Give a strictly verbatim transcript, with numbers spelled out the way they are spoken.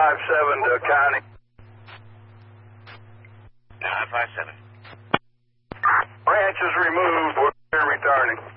five seven to County. nine five seven. Branch is removed. We're returning.